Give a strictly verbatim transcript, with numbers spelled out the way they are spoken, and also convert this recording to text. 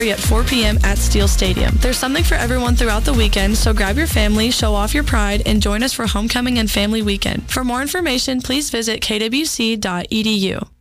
at four p.m. at Steel Stadium. There's something for everyone throughout the weekend, so grab your family, show off your pride, and join us for Homecoming and Family Weekend. For more information, please visit k w c dot e d u.